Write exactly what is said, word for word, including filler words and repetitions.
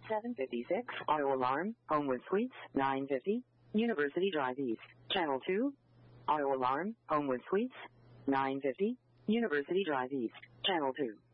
seven fifty-six, Auto Alarm, Homewood Suites, nine fifty, University Drive East. Channel two, Auto Alarm, Homewood Suites, nine fifty, University Drive East. Channel two.